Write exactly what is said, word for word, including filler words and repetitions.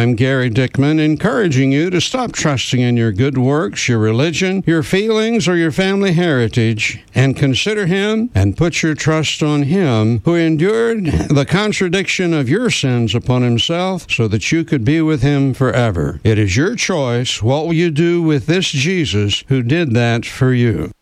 I'm Gary Dickman, encouraging you to stop trusting in your good works, your religion, your feelings, or your family heritage, and consider Him and put your trust on Him who endured the contradiction of your sins upon Himself so that you could be with Him forever. It is your choice. What will you do with this Jesus who did that for you?